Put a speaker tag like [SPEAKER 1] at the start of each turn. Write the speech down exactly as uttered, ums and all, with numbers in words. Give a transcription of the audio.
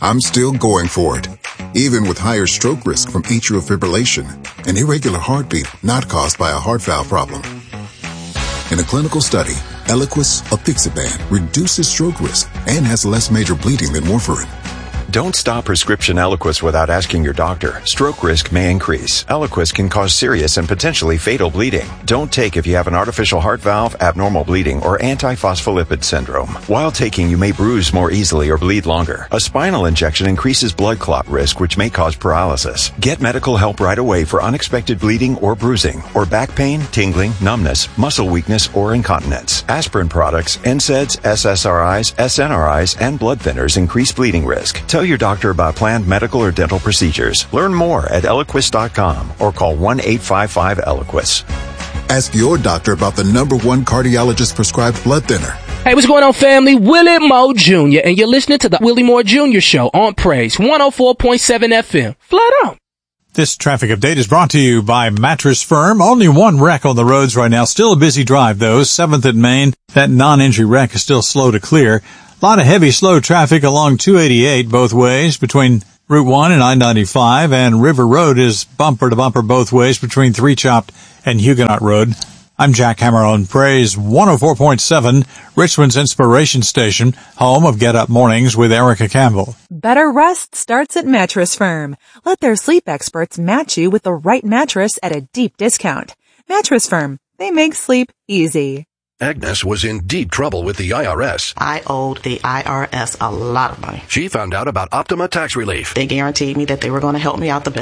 [SPEAKER 1] I'm still going for it, even with higher stroke risk from atrial fibrillation, an irregular heartbeat not caused by a heart valve problem. In a clinical study, Eliquis apixaban reduces stroke risk and has less major bleeding than warfarin.
[SPEAKER 2] Don't stop prescription Eliquis without asking your doctor. Stroke risk may increase. Eliquis can cause serious and potentially fatal bleeding. Don't take if you have an artificial heart valve, abnormal bleeding, or antiphospholipid syndrome. While taking, you may bruise more easily or bleed longer. A spinal injection increases blood clot risk, which may cause paralysis. Get medical help right away for unexpected bleeding or bruising, or back pain, tingling, numbness, muscle weakness, or incontinence. Aspirin products, N SAIDs, S S R Is, S N R Is, and blood thinners increase bleeding risk. Tell your doctor about planned medical or dental procedures. Learn more at Eliquis dot com or call one eight five five Eliquis.
[SPEAKER 1] Ask your doctor about the number one cardiologist prescribed blood thinner.
[SPEAKER 3] Hey, what's going on, family? Willie Moore Junior And you're listening to the Willie Moore Junior Show on Praise one oh four point seven F M. Flat out.
[SPEAKER 4] This traffic update is brought to you by Mattress Firm. Only one wreck on the roads right now. Still a busy drive, though. seventh at Main. That non-injury wreck is still slow to clear. A lot of heavy, slow traffic along two eighty-eight both ways between Route one and I ninety-five, and River Road is bumper to bumper both ways between Three Chopt and Huguenot Road. I'm Jack Hammer on Praise one oh four point seven, Richmond's inspiration station, home of Get Up Mornings with Erica Campbell.
[SPEAKER 5] Better rest starts at Mattress Firm. Let their sleep experts match you with the right mattress at a deep discount. Mattress Firm. They make sleep easy.
[SPEAKER 6] Agnes was in deep trouble with the I R S.
[SPEAKER 7] I owed the I R S a lot of money.
[SPEAKER 6] She found out about Optima tax relief.
[SPEAKER 7] They guaranteed me that they were going to help me out the